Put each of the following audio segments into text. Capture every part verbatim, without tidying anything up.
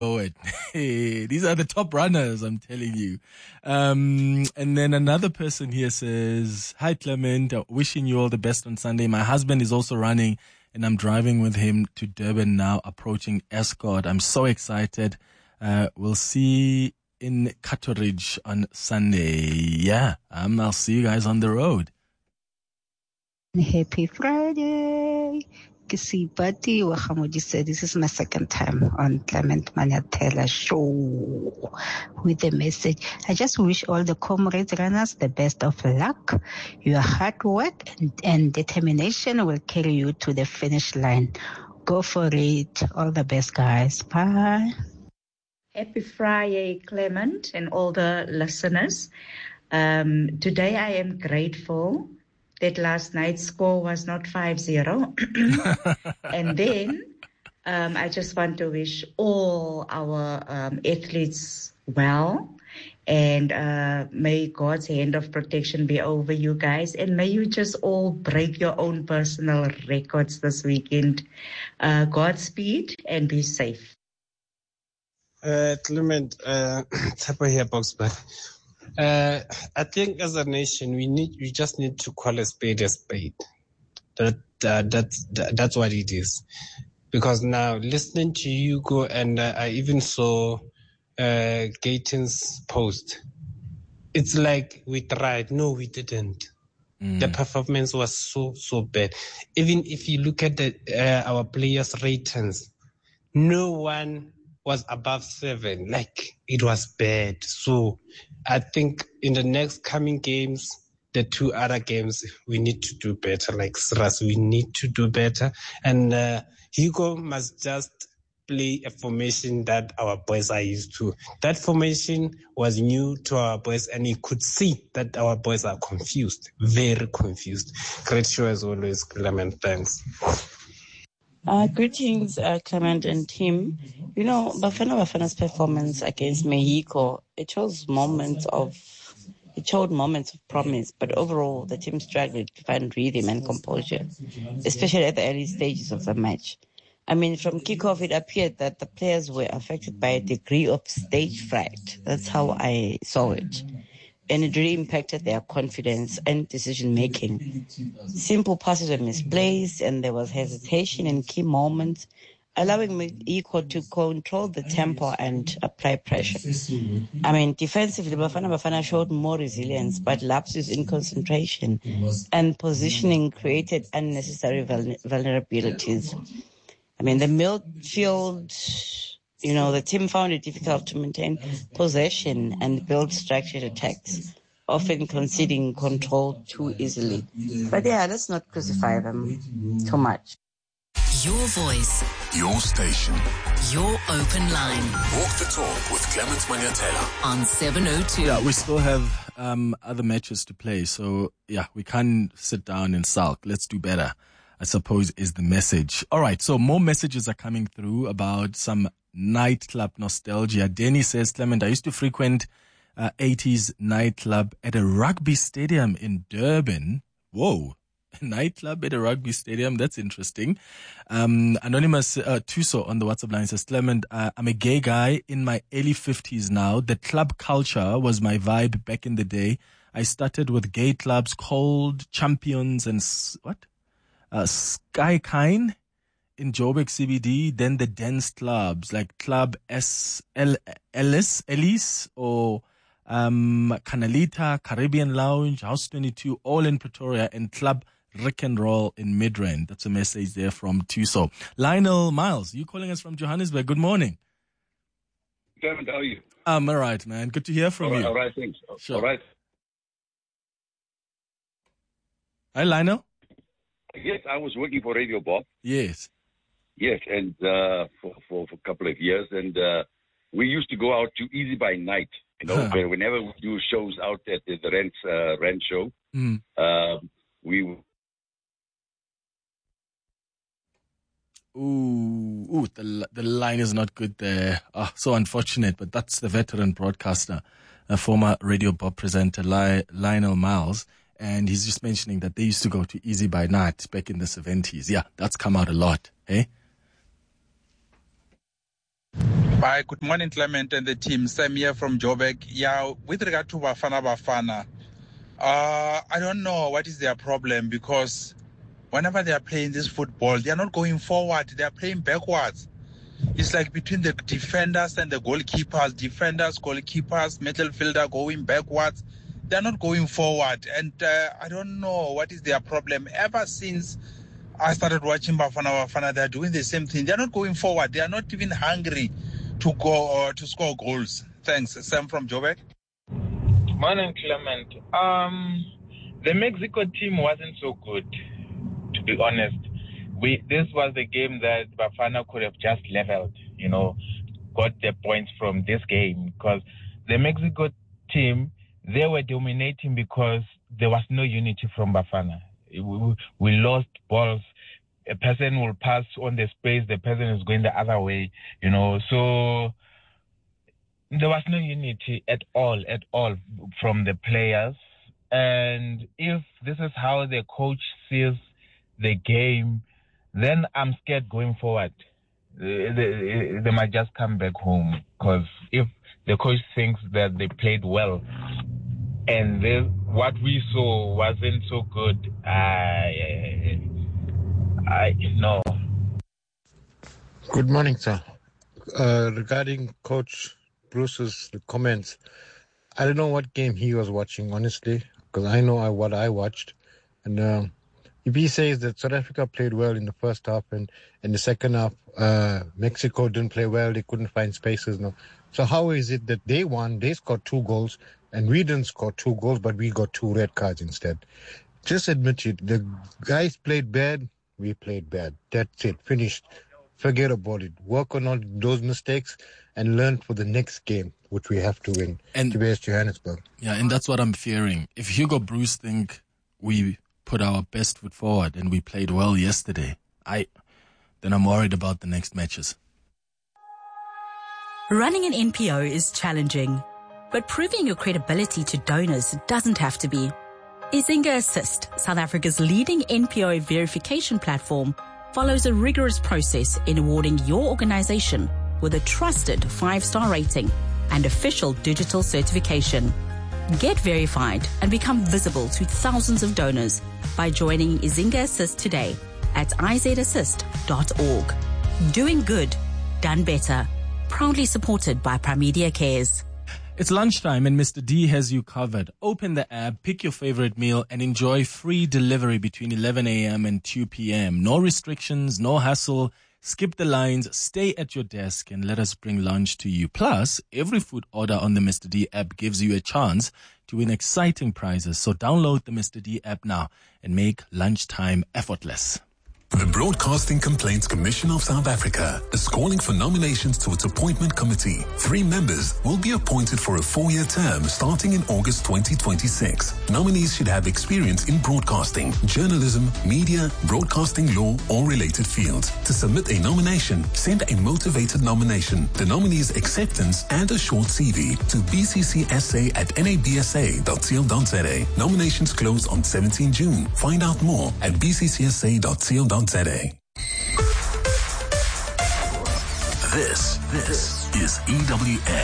It. Hey, these are the top runners, I'm telling you. Um, and then another person here says, hi Clement, wishing you all the best on Sunday. My husband is also running and I'm driving with him to Durban now, approaching Escort. I'm so excited. Uh, we'll see in Catteridge on Sunday. Yeah, um, I'll see you guys on the road. Happy Friday. Kisipati Wahamuji said this is my second time on Clement Maniatela show with the message. I just wish all the comrades runners the best of luck. Your hard work and, and determination will carry you to the finish line. Go for it. All the best, guys. Bye. Happy Friday, Clement, and all the listeners. Um, today I am grateful that last night's score was not five zero. And then um, I just want to wish all our um, athletes well. And uh, may God's hand of protection be over you guys. And may you just all break your own personal records this weekend. Uh, Godspeed and be safe. Uh, Clement, uh, Tapa here, Boxback. Uh, I think as a nation, we need, we just need to call a spade a spade. That, uh, that's, that, that's what it is. Because now, listening to you go, and uh, I even saw, uh, Gaten's post. It's like we tried. No, we didn't. Mm. The performance was so, so bad. Even if you look at the, uh, our players' ratings, no one was above seven. Like, it was bad. So, I think in the next coming games, the two other games, we need to do better. Like Sras, we need to do better. And uh, Hugo must just play a formation that our boys are used to. That formation was new to our boys, and you could see that our boys are confused, very confused. Great show as always, Clement. Thanks. Uh, greetings, uh, Clement and team. You know, Bafana Bafana's performance against Mexico, it shows moments of, it showed moments of promise, but overall the team struggled to find rhythm and composure, especially at the early stages of the match. I mean, from kickoff, it appeared that the players were affected by a degree of stage fright. That's how I saw it. And it really impacted their confidence and decision-making. Simple passes were misplaced, and there was hesitation in key moments, allowing Mexico to control the tempo and apply pressure. I mean, defensively, Bafana Bafana showed more resilience, but lapses in concentration and positioning created unnecessary vulnerabilities. I mean, the midfield... You know, the team found it difficult to maintain possession and build structured attacks, often conceding control too easily. But yeah, let's not crucify them too much. Your voice. Your station. Your open line. Walk the talk with Clement Maniatela on seven oh two. Yeah, we still have um, other matches to play. So, yeah, we can't sit down and sulk. Let's do better, I suppose, is the message. All right, so more messages are coming through about some nightclub nostalgia. Denny says, Clement, I used to frequent uh, eighties nightclub at a rugby stadium in Durban. Whoa, a nightclub at a rugby stadium. That's interesting. Um, Anonymous uh, Tuso on the WhatsApp line says, Clement, uh, I'm a gay guy in my early fifties now. The club culture was my vibe back in the day. I started with gay clubs called Champions and what? Uh, Skykine in Joburg C B D, then the dance clubs like Club S L Ellis, Ellis or um, Canalita, Caribbean Lounge, House twenty-two, all in Pretoria, and Club Rick and Roll in Midrand. That's a message there from Tuso. Lionel Miles, you calling us from Johannesburg. Good morning. Clement, how are you? I'm all right, man. Good to hear from all right, you. All right, thanks. Sure. All right. Hi, Lionel. Yes, I was working for Radio Bob. Yes. Yes, and uh, for, for, for a couple of years, and uh, we used to go out to Easy by Night. You know, huh. whenever we do shows out at the, the Rent uh, Rent show, mm. uh, we. Ooh, ooh, the the line is not good there. Oh, so unfortunate, but that's the veteran broadcaster, a former Radio Bob presenter, Li- Lionel Miles. And he's just mentioning that they used to go to Easy by Night back in the seventies. Yeah, that's come out a lot, eh? Hi, good morning, Clement and the team. Sam here from Joburg. Yeah, with regard to Bafana Bafana, uh, I don't know what is their problem, because whenever they are playing this football, they are not going forward. They are playing backwards. It's like between the defenders and the goalkeepers, defenders, goalkeepers, midfielder going backwards. They are not going forward. And uh, I don't know what is their problem. Ever since I started watching Bafana Bafana, they are doing the same thing. They are not going forward. They are not even hungry to go uh, to score goals. Thanks. Sam from Joburg. Morning, Clement. Um, the Mexico team wasn't so good, to be honest. We this was the game that Bafana could have just leveled, you know, got the points from this game, because the Mexico team, they were dominating because there was no unity from Bafana. We, we lost balls. A person will pass on the space, the person is going the other way, you know. So there was no unity at all, at all from the players. And if this is how the coach sees the game, then I'm scared going forward. They, they, they might just come back home, because if the coach thinks that they played well and they, what we saw wasn't so good, I, I no. Good morning, sir. Uh, regarding Coach Bruce's comments, I don't know what game he was watching, honestly, because I know what I watched. And uh, if he says that South Africa played well in the first half and in the second half, uh, Mexico didn't play well, they couldn't find spaces. No. So how is it that they won, they scored two goals, and we didn't score two goals, but we got two red cards instead? Just admit it. The guys played bad, we played bad. That's it. Finished. Forget about it. Work on all those mistakes and learn for the next game, which we have to win, and, to be at Johannesburg. Yeah, and that's what I'm fearing. If Hugo Bruce think we put our best foot forward and we played well yesterday, I then I'm worried about the next matches. Running an N P O is challenging, but proving your credibility to donors doesn't have to be. Izinga Assist, South Africa's leading N P O verification platform, follows a rigorous process in awarding your organization with a trusted five-star rating and official digital certification. Get verified and become visible to thousands of donors by joining Izinga Assist today at i z assist dot org. Doing good, done better. Proudly supported by Primedia Cares. It's lunchtime and Mister D has you covered. Open the app, pick your favorite meal, and enjoy free delivery between eleven a.m. and two p.m. No restrictions, no hassle. Skip the lines, stay at your desk, and let us bring lunch to you. Plus, every food order on the Mister D app gives you a chance to win exciting prizes. So download the Mister D app now and make lunchtime effortless. The Broadcasting Complaints Commission of South Africa is calling for nominations to its appointment committee. Three members will be appointed for a four-year term starting in August twenty twenty-six. Nominees should have experience in broadcasting, journalism, media, broadcasting law, or related fields. To submit a nomination, send a motivated nomination, the nominee's acceptance, and a short C V to b c c s a at n a b s a dot co dot z a. Nominations close on seventeenth June. Find out more at b c c s a dot co dot z a. This, this is E W N.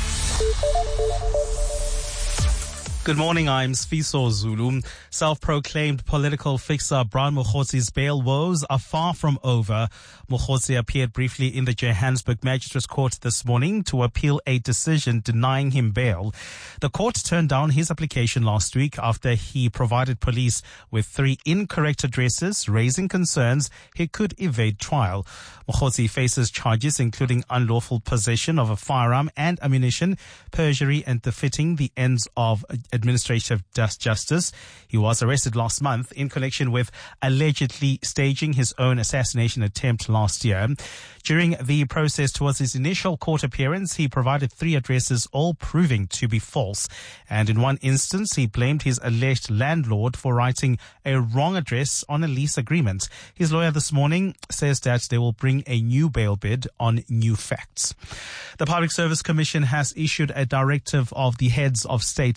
Good morning, I'm Sfiso Zulu. Self-proclaimed political fixer Brian Mokhotzi's bail woes are far from over. Mokhotzi appeared briefly in the Johannesburg Magistrates Court this morning to appeal a decision denying him bail. The court turned down his application last week after he provided police with three incorrect addresses, raising concerns he could evade trial. Mokhotzi faces charges including unlawful possession of a firearm and ammunition, perjury, and defeating the ends of administrative justice. He was arrested last month in connection with allegedly staging his own assassination attempt last year. During the process towards his initial court appearance, he provided three addresses, all proving to be false. And in one instance, he blamed his alleged landlord for writing a wrong address on a lease agreement. His lawyer this morning says that they will bring a new bail bid on new facts. The Public Service Commission has issued a directive of the heads of state departments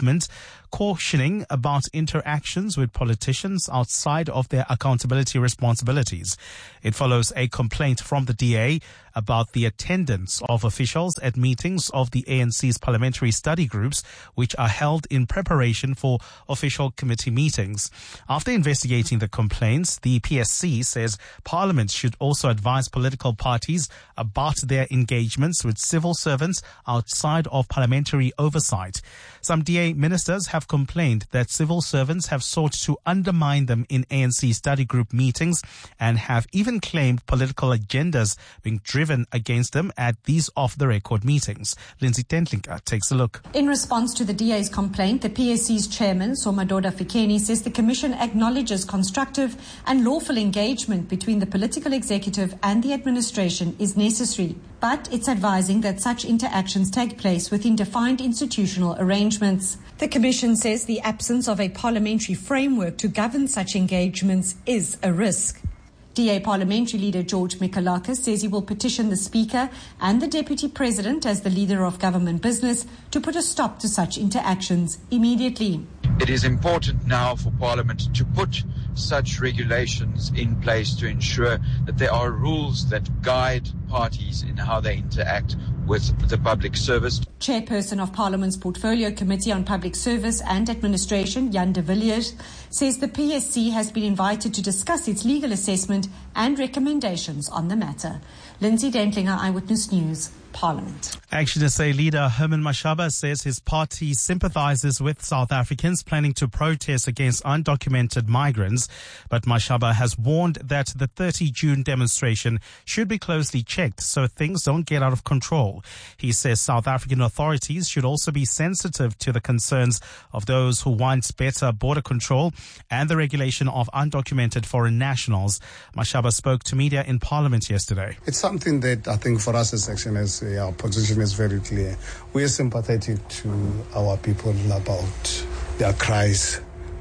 statement cautioning about interactions with politicians outside of their accountability responsibilities. It follows a complaint from the D A about the attendance of officials at meetings of the A N C's parliamentary study groups, which are held in preparation for official committee meetings. After investigating the complaints, the P S C says Parliament should also advise political parties about their engagements with civil servants outside of parliamentary oversight. Some D A ministers have complained that civil servants have sought to undermine them in A N C study group meetings and have even claimed political agendas being driven against them at these off-the-record meetings. Lindsay Tentlinka takes a look. In response to the D A's complaint, the P S C's chairman, Somadoda Fikeni, says the Commission acknowledges constructive and lawful engagement between the political executive and the administration is necessary, but it's advising that such interactions take place within defined institutional arrangements. The Commission says the absence of a parliamentary framework to govern such engagements is a risk. D A Parliamentary Leader George Mikalakis says he will petition the Speaker and the Deputy President as the leader of government business to put a stop to such interactions immediately. It is important now for Parliament to put such regulations in place to ensure that there are rules that guide parties in how they interact with the public service. Chairperson of Parliament's Portfolio Committee on Public Service and Administration, Jan de Villiers, says the P S C has been invited to discuss its legal assessment and recommendations on the matter. Lindsay Dentlinger, Eyewitness News, Parliament. Action S A leader Herman Mashaba says his party sympathizes with South Africans planning to protest against undocumented migrants, but Mashaba has warned that the thirtieth of June demonstration should be closely checked so things don't get out of control. He says South African authorities should also be sensitive to the concerns of those who want better border control and the regulation of undocumented foreign nationals. Mashaba spoke to media in Parliament yesterday. It's something that I think for us as Action S A, our position is very clear. We are sympathetic to our people about their cries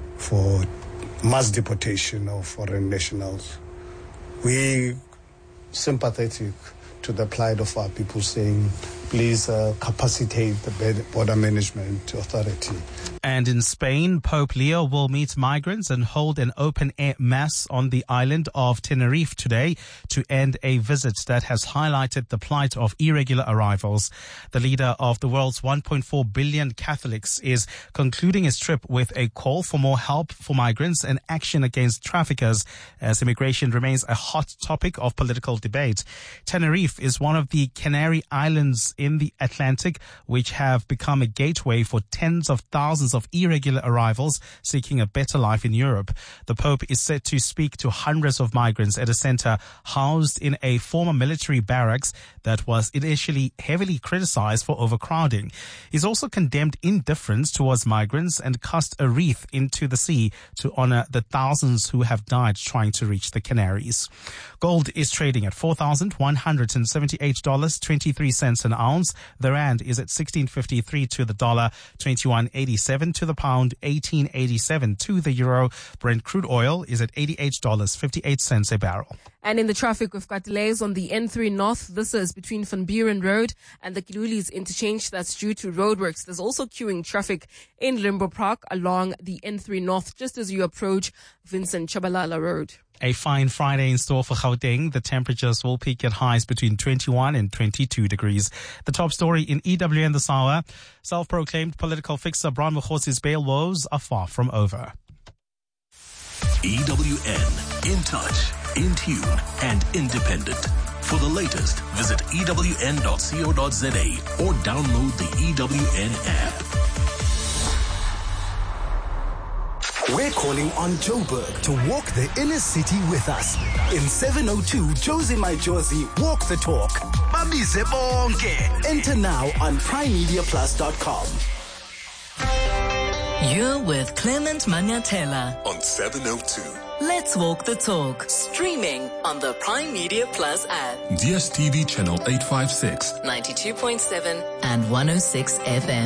for mass deportation of foreign nationals. We sympathetic to the plight of our people saying, please uh, capacitate the border management authority. And in Spain, Pope Leo will meet migrants and hold an open-air mass on the island of Tenerife today to end a visit that has highlighted the plight of irregular arrivals. The leader of the world's one point four billion Catholics is concluding his trip with a call for more help for migrants and action against traffickers, as immigration remains a hot topic of political debate. Tenerife is one of the Canary Islands in the Atlantic, which have become a gateway for tens of thousands of irregular arrivals seeking a better life in Europe. The Pope is set to speak to hundreds of migrants at a center housed in a former military barracks that was initially heavily criticized for overcrowding. He's also condemned indifference towards migrants and cast a wreath into the sea to honor the thousands who have died trying to reach the Canaries. Gold is trading at four thousand one hundred seventy-eight dollars and twenty-three cents an ounce. The rand is at sixteen fifty-three to the dollar, twenty-one eighty-seven to the pound, eighteen eighty-seven to the euro. Brent crude oil is at eighty-eight dollars and fifty-eight cents a barrel. And in the traffic, we've got delays on the N three North. This is between Van Buren Road and the Kilulis interchange. That's due to roadworks. There's also queuing traffic in Limbo Park along the N three North just as you approach Vincent Chabalala Road. A fine Friday in store for Gauteng. The temperatures will peak at highs between twenty-one and twenty-two degrees. The top story in E W N this hour. Self-proclaimed political fixer Brian Mokhosi's bail woes are far from over. E W N, in touch, in tune, and independent. For the latest, visit E W N dot co dot za or download the E W N app. We're calling on Joburg to walk the inner city with us. In seven oh two, Josie My Josie, walk the talk. Babize bonke. Enter now on prime media plus dot com. You're with Clement Manyatela on seven oh two. Let's walk the talk. Streaming on the Prime Media Plus app. D S T V channel eight fifty-six. ninety-two point seven and one oh six F M.